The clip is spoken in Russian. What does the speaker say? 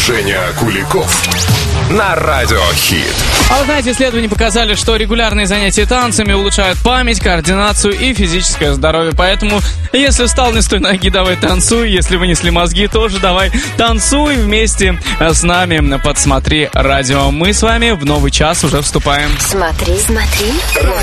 Женя Куликов на Радио Хит. А вы знаете, исследования показали, что регулярные занятия танцами улучшают память, координацию и физическое здоровье. Поэтому, если встал не с той ноги, давай танцуй. Если вынесли мозги, тоже давай танцуй вместе с нами. Подсмотри радио. Мы с вами в новый час уже вступаем. Смотри.